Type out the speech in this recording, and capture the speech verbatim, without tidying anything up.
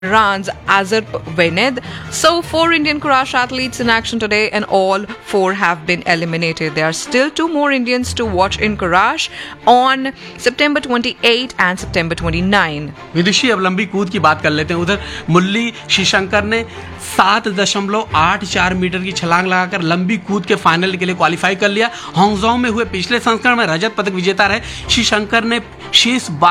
runs Azerbaiyjan. So four Indian Kurash athletes in action today and all four have been eliminated. There are still two more Indians to watch in Kurash on September twenty-eighth and September twenty-ninth. विदुषी, अब लंबी कूद की बात कर लेते हैं। उधर मुरली श्रीशंकर ने सात दशमलव आठ चार मीटर की छलांग लगाकर लंबी कूद के फाइनल के लिए क्वालिफाई कर लिया। हांगझोउ में हुए पिछले संस्करण में रजत पदक विजेता रहे श्रीशंकर ने शेष